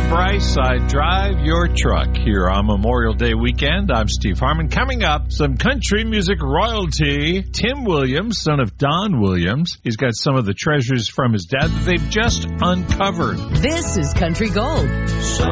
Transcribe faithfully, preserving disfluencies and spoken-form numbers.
Bryce, I drive your truck here on Memorial Day weekend. I'm Steve Harmon. Coming up, some country music royalty. Tim Williams, son of Don Williams. He's got some of the treasures from his dad that they've just uncovered. This is Country Gold. So